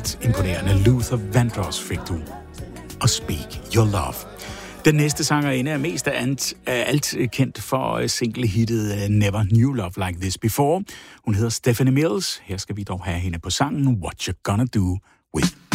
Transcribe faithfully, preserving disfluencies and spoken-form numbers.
Imponerende Luther Vandross fik du. Og Speak Your Love. Den næste sangerinde er mest af alt, alt kendt for single-hittet Never Knew Love Like This Before. Hun hedder Stephanie Mills. Her skal vi dog have hende på sangen What You Gonna Do With